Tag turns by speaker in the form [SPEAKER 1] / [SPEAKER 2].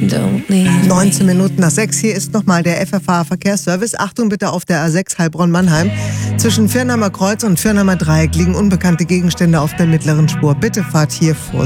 [SPEAKER 1] Don't leave
[SPEAKER 2] 19 Minuten nach 6. Hier ist nochmal der FFH Verkehrsservice. Achtung bitte auf der A6 Heilbronn-Mannheim. Zwischen Firnheimer Kreuz und Firnheimer Dreieck liegen unbekannte Gegenstände auf der mittleren Spur. Bitte fahrt hier vor.